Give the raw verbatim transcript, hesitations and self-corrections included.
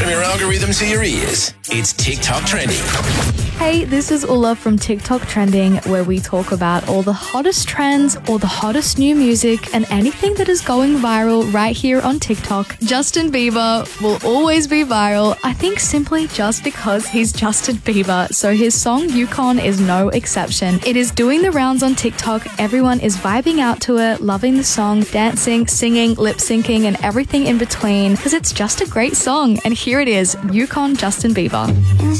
your algorithm to your ears. It's TikTok Trending. Hey, this is Ulla from TikTok Trending, where we talk about all the hottest trends, all the hottest new music, and anything that is going viral right here on TikTok. Justin Bieber will always be viral, I think simply just because he's Justin Bieber, so his song Yukon is no exception. It is doing the rounds on TikTok, everyone is vibing out to it, loving the song, dancing, singing, lip-syncing, and everything in between, because it's just a great song. And here it is, Yukon, Justin Bieber.